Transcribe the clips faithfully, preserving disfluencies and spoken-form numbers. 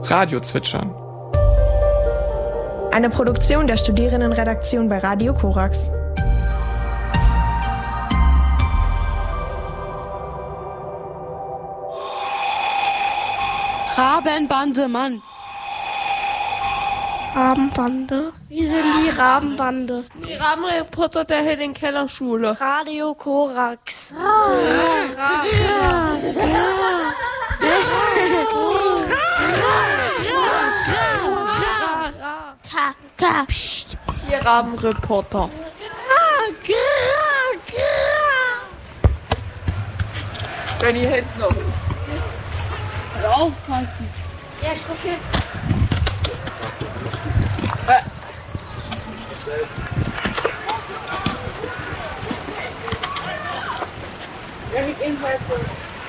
Radio zwitschern. Eine Produktion der Studierendenredaktion bei Radio Korax. Rabenbande, Mann. Rabenbande? Wie sind die Rabenbande? Die Rabenreporter der Helen Keller Schule. Radio Korax. Die Rabenreporter. Benny hält noch. Hör auf, Passi. Ja, guck hier. Äh. Ja, ich bin halt so.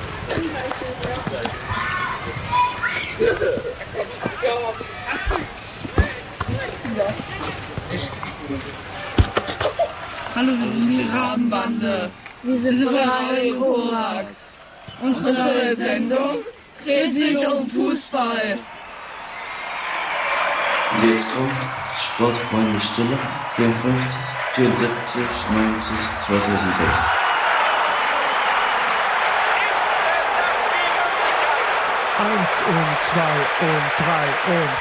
Hallo, wir sind die Rabenbande. Wir sind Wir von sind Radio Radio Korax. Korax. Unsere Sendung dreht sich um Fußball. Und jetzt kommt Sportfreunde Stille, vierundfünfzig, vierundsiebzig, neunzig, zweitausendsechs. Eins und zwei und drei und